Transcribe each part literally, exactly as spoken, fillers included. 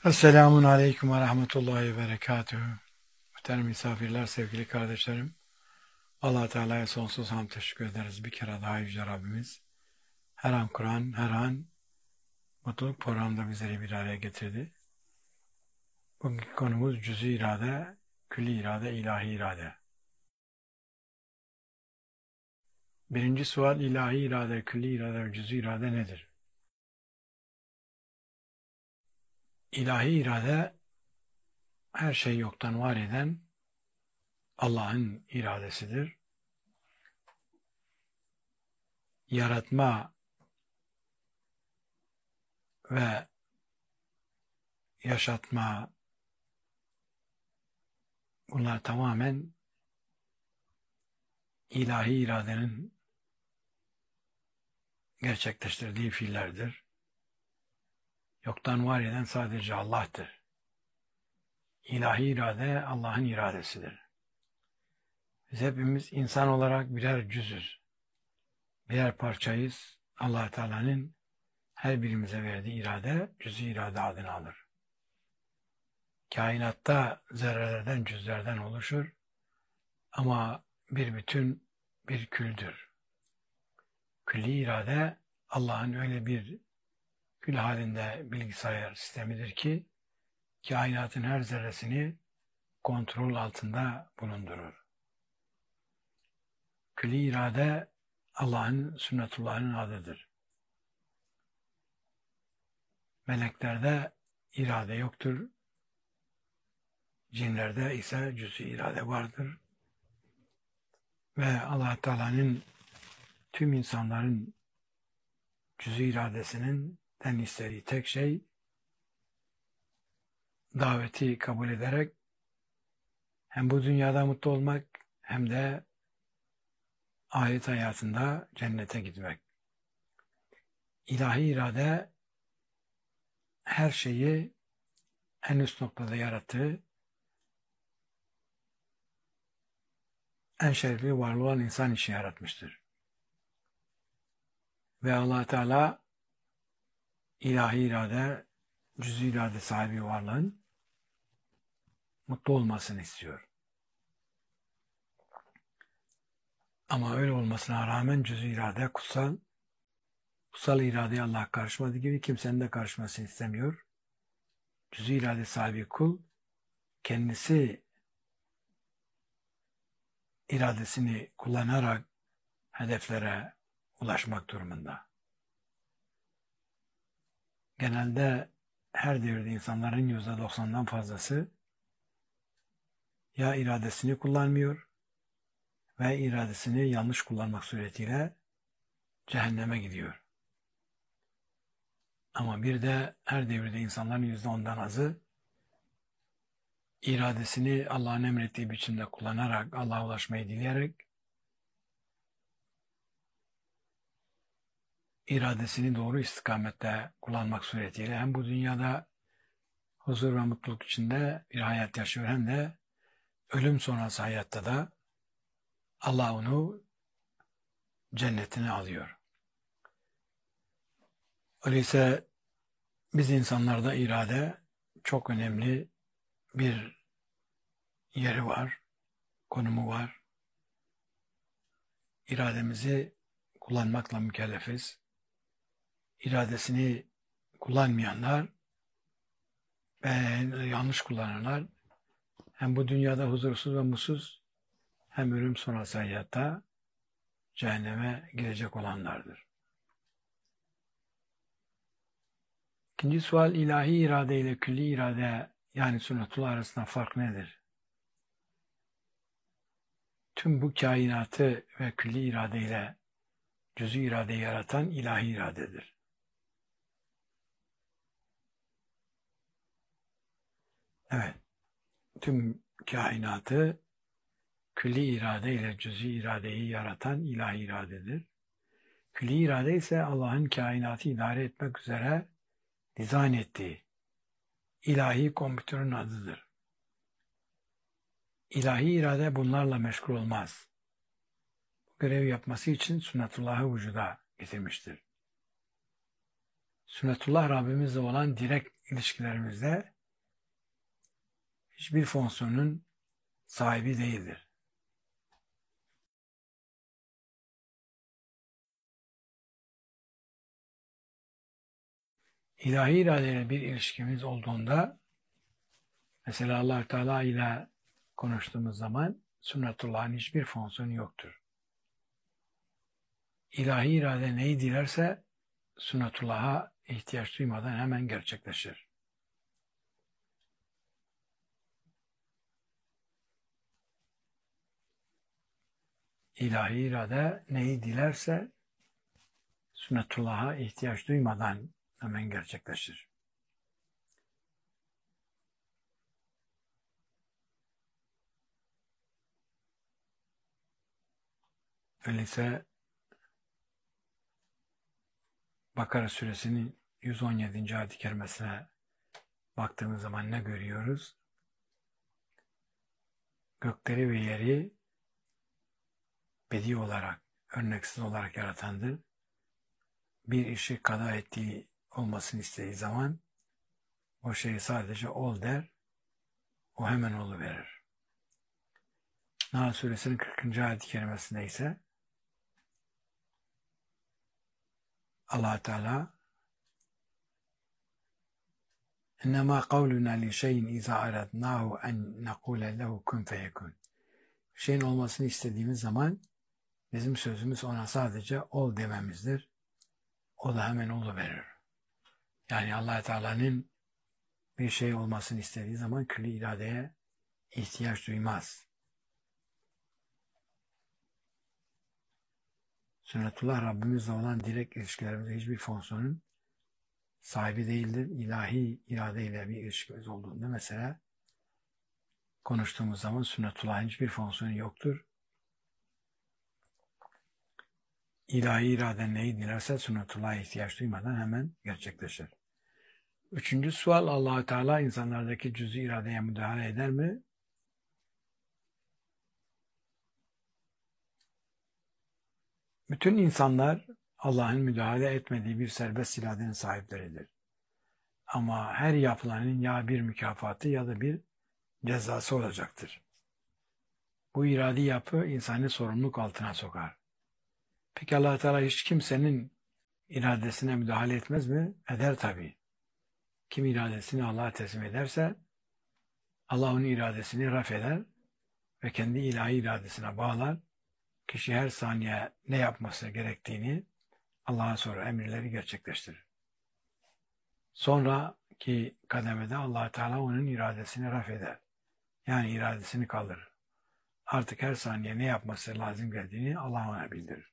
Esselamun Aleyküm ve Rahmetullahi ve Berekatühü. Muhterem misafirler, sevgili kardeşlerim. Allah Teala'ya sonsuz hamd teşekkür ederiz. Bir kere daha Yüce Rabbimiz her an Kur'an, her an mutluluk programında bizleri bir araya getirdi. Bugünkü konumuz cüz-i irade, külli irade, ilahi irade. Birinci sual, ilahi irade, külli irade ve cüz-i irade nedir? İlahi irade, her şeyi yoktan var eden Allah'ın iradesidir. Yaratma ve yaşatma, bunlar tamamen ilahi iradenin gerçekleştirdiği fiillerdir. Yoktan var eden sadece Allah'tır. İlahi irade Allah'ın iradesidir. Biz hepimiz insan olarak birer cüzüz, birer parçayız. Allah Teala'nın her birimize verdiği irade cüz-i irade adını alır. Kainatta zerrelerden, cüzlerden oluşur ama bir bütün, bir küldür. Külli irade Allah'ın öyle bir kül halinde bilgisayar sistemidir ki kainatın her zerresini kontrol altında bulundurur. Külli irade Allah'ın sünnetullah'ın adıdır. Meleklerde irade yoktur. Cinlerde ise cüz-i irade vardır. Ve Allah Teala'nın tüm insanların cüz-i iradesinin den istediği tek şey daveti kabul ederek hem bu dünyada mutlu olmak hem de ahiret hayatında cennete gitmek. İlahi irade her şeyi en üst noktada yarattığı, en şerefli varlığı olan insan için yaratmıştır. Ve Allah Teala ilahi irade, cüz-i irade sahibi varlığın mutlu olmasını istiyor. Ama öyle olmasına rağmen cüz-i irade kutsal, kutsal iradeye Allah karışmadığı gibi kimsenin de karışmasını istemiyor. Cüz-i irade sahibi kul kendisi iradesini kullanarak hedeflere ulaşmak durumunda. Genelde her devirde insanların yüzde doksandan fazlası ya iradesini kullanmıyor ve iradesini yanlış kullanmak suretiyle cehenneme gidiyor. Ama bir de her devirde insanların yüzde ondan azı iradesini Allah'ın emrettiği biçimde kullanarak, Allah'a ulaşmayı dileyerek iradesini doğru istikamette kullanmak suretiyle hem bu dünyada huzur ve mutluluk içinde bir hayat yaşıyor hem de ölüm sonrası hayatta da Allah onu cennetine alıyor. Öyleyse biz insanlarda irade çok önemli bir yeri var, konumu var. İrademizi kullanmakla mükellefiz. İradesini kullanmayanlar ve yanlış kullananlar hem bu dünyada huzursuz ve mutsuz hem ölüm sonrası hayatta cehenneme girecek olanlardır. İkinci sual, ilahi irade ile külli irade yani sünnetullah arasında fark nedir? Tüm bu kainatı ve külli irade ile cüz-i iradeyi yaratan ilahi iradedir. Evet, tüm kainatı külli irade ile cüz-i iradeyi yaratan ilahi iradedir. Külli irade ise Allah'ın kainatı idare etmek üzere dizayn ettiği ilahi kompütörün adıdır. İlahi irade bunlarla meşgul olmaz. Bu görevi yapması için sünnetullah'ı vücuda getirmiştir. Sünnetullah Rabbimizle olan direkt ilişkilerimizde hiçbir fonksiyonun sahibi değildir. İlahi iradeyle bir ilişkimiz olduğunda, mesela Allah Teala ile konuştuğumuz zaman sünnetullah'ın hiçbir fonksiyonu yoktur. İlahi irade neyi dilerse sünnetullah'a ihtiyaç duymadan hemen gerçekleşir. İlahi irade neyi dilerse sünnetullah'a ihtiyaç duymadan hemen gerçekleşir. Öyleyse Bakara suresinin yüz on yedinci ayet-i kerimesine baktığımız zaman ne görüyoruz? Gökleri ve yeri bedi olarak, örneksiz olarak yaratandır. Bir işi kada ettiği olmasını istediği zaman o şeyi sadece ol der, o hemen oluverir. Nahl suresinin kırkıncı ayet-i kerimesinde ise Allah Teala İnnemâ kavluna li şeyin izâ aradnâhu en nekûle lehu kun feyekun. Şeyin olmasını istediğimiz zaman bizim sözümüz ona sadece ol dememizdir. O da hemen oluverir. Yani Allah Teala'nın bir şey olmasını istediği zaman külli iradeye ihtiyaç duymaz. Sünnetullah Rabbimizle olan direkt ilişkilerimizde hiçbir fonksiyonun sahibi değildir. İlahi iradeyle bir ilişkimiz olduğunda mesela konuştuğumuz zaman sünnetullah'ın hiçbir fonksiyonu yoktur. İlahi irade neyi dilerse sünnetullah'a ihtiyaç duymadan hemen gerçekleşir. Üçüncü sual, Allah-u Teala insanlardaki cüz-i iradeye müdahale eder mi? Bütün insanlar Allah'ın müdahale etmediği bir serbest iradenin sahipleridir. Ama her yapılanın ya bir mükafatı ya da bir cezası olacaktır. Bu iradi yapı insanı sorumluluk altına sokar. Peki Allah Teala hiç kimsenin iradesine müdahale etmez mi? Eder tabii. Kim iradesini Allah'a teslim ederse Allah onun iradesini raf eder ve kendi ilahi iradesine bağlar. Kişi her saniye ne yapması gerektiğini Allah'a sonra emirleri gerçekleştirir. Sonraki kademede Allah Teala onun iradesini raf eder. Yani iradesini kaldırır. Artık her saniye ne yapması lazım geldiğini Allah ona bildirir.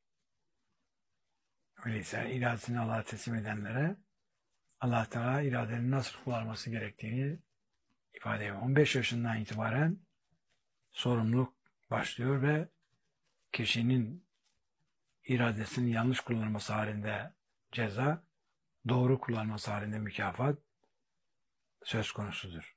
Öyleyse iradesini Allah'a teslim edenlere Allah Teala iradenin nasıl kullanması gerektiğini ifade ediyor. on beş yaşından itibaren sorumluluk başlıyor ve kişinin iradesinin yanlış kullanılması halinde ceza, doğru kullanması halinde mükafat söz konusudur.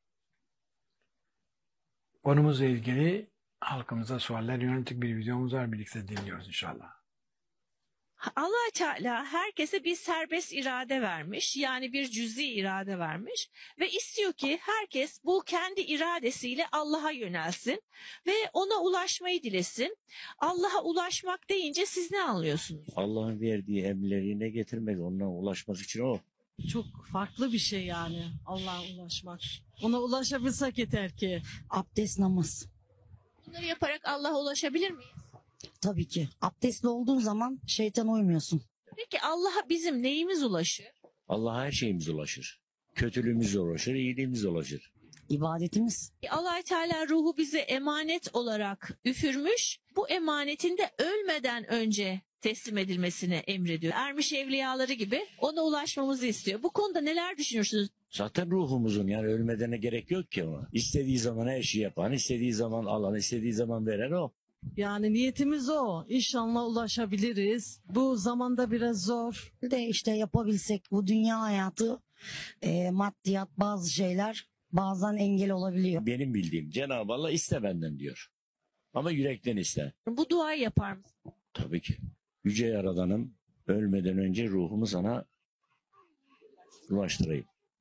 Konumuzla ilgili halkımıza sualler yönelik bir videomuz var. Birlikte dinliyoruz inşallah. Allah Teala herkese bir serbest irade vermiş, yani bir cüz'i irade vermiş ve istiyor ki herkes bu kendi iradesiyle Allah'a yönelsin ve ona ulaşmayı dilesin. Allah'a ulaşmak deyince siz ne anlıyorsunuz? Allah'ın verdiği emirleri yerine getirmek, ondan ulaşmak için o. Çok farklı bir şey yani Allah'a ulaşmak. Ona ulaşabilsek yeter ki. Abdest, namaz. Bunları yaparak Allah'a ulaşabilir miyiz? Tabii ki. Abdestli olduğun zaman şeytan uymuyorsun. Peki Allah'a bizim neyimiz ulaşır? Allah'a her şeyimiz ulaşır. Kötülüğümüz ulaşır, iyiliğimiz ulaşır. İbadetimiz. Allah Teala ruhu bize emanet olarak üfürmüş. Bu emanetin de ölmeden önce teslim edilmesini emrediyor. Ermiş evliyaları gibi ona ulaşmamızı istiyor. Bu konuda neler düşünürsünüz? Zaten ruhumuzun, yani ölmedene gerek yok ki ona. İstediği zaman her şeyi yapan, istediği zaman alan, istediği zaman veren o. Yani niyetimiz o. İnşallah ulaşabiliriz. Bu zamanda biraz zor. Bir de işte yapabilsek bu dünya hayatı, e, maddiyat, bazı şeyler bazen engel olabiliyor. Benim bildiğim Cenab-ı Allah iste benden diyor. Ama yürekten iste. Bu duayı yapar mısın? Tabii ki. Yüce Yaradan'ım, ölmeden önce ruhumu sana ulaştırayım.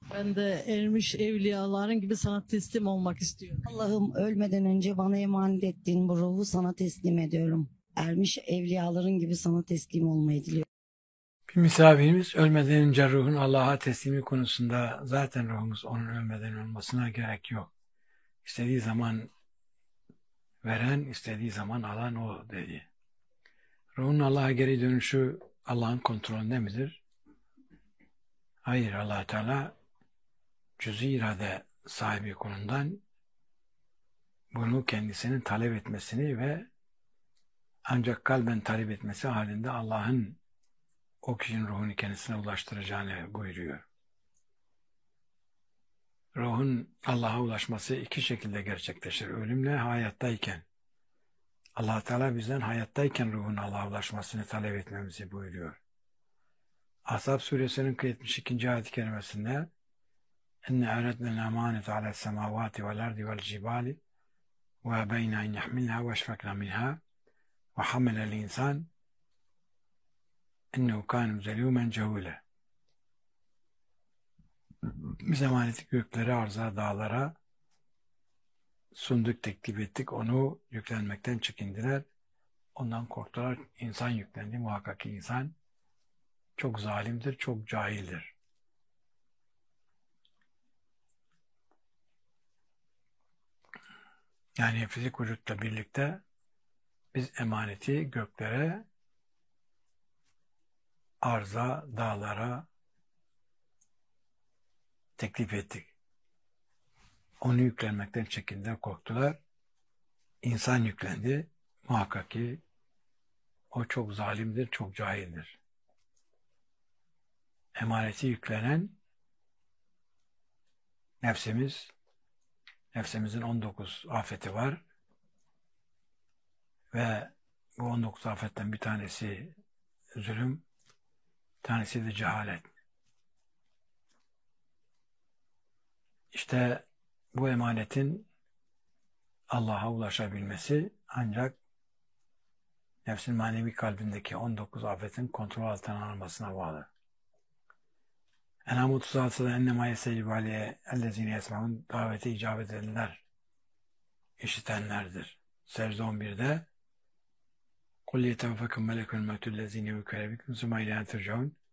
Ben de ermiş evliyaların gibi sana teslim olmak istiyorum. Allah'ım ölmeden önce bana emanet ettiğin bu ruhu sana teslim ediyorum. Ermiş evliyaların gibi sana teslim olmayı diliyorum. Bir misafirimiz ölmeden önce ruhun Allah'a teslimi konusunda zaten ruhumuz onun ölmeden olmasına gerek yok. İstediği zaman veren, istediği zaman alan o dedi. Ruhun Allah'a geri dönüşü Allah'ın kontrolünde midir? Hayır, Allah Teala cüz-i irade sahibi konumdan bunu kendisinin talep etmesini ve ancak kalben talep etmesi halinde Allah'ın o kişinin ruhunu kendisine ulaştıracağını buyuruyor. Ruhun Allah'a ulaşması iki şekilde gerçekleşir. Ölümle hayattayken. Allah Teala bizden hayattayken ruhun Allah'a ulaşmasını talep etmemizi buyuruyor. Ahzab suresinin yetmiş ikinci ayet-i kerimesinde enne eretnel emanet ala semavati vel ardi vel cibali ve beyne en yahmilha ve şfekna minha ve hamelel insan ennehu kâne zelûmen cehûle. Biz emaneti göklere, arza, dağlara sunduk, teklif ettik. Onu yüklenmekten çekindiler. Ondan korktular. İnsan yüklendi. Muhakkak ki insan çok zalimdir, çok cahildir. Yani fizik vücutla birlikte biz emaneti göklere, arza, dağlara teklif ettik. Onu yüklenmekten çekindiler, korktular. İnsan yüklendi. Muhakkak ki o çok zalimdir, çok cahildir. Emaneti yüklenen nefsimiz, nefsimizin on dokuz afeti var ve bu on dokuz afetten bir tanesi zulüm, bir tanesi de cehalet. İşte bu emanetin Allah'a ulaşabilmesi ancak nefsin manevi kalbindeki on dokuz afetin kontrol altına alınmasına bağlı. En'am otuz altıda ennemâ yesecibâ aleyhe ellezîne yesma'un davete icabet edenler, işitenlerdir. Secde on birde kul yetevfekum melekül mevtüllezîne yükere bikum sümme ilâne turcaun